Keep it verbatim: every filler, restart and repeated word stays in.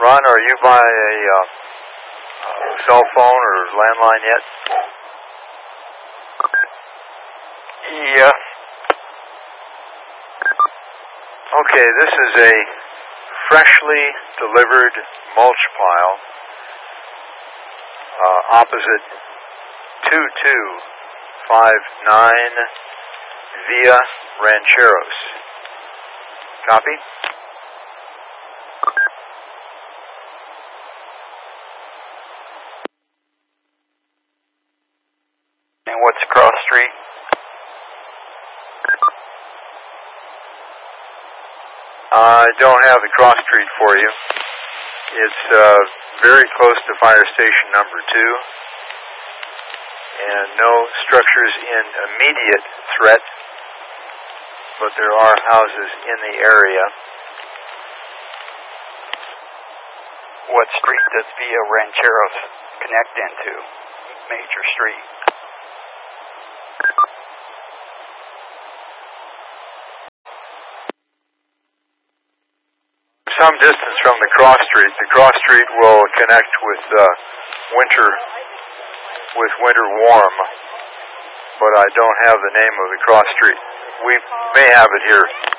Ron, are you by a uh, uh, cell phone or landline yet? Yeah. Okay, this is a freshly delivered mulch pile uh, opposite two two five nine Via Rancheros. Copy? And what's across street? I don't have the cross street for you. It's uh, very close to fire station number two, and no structures in immediate threat, but there are houses in the area. What street does Via Rancheros connect into? Major street. Some distance from the cross street. The cross street will connect with uh, winter with winter warm, but I don't have the name of the cross street. We may have it here.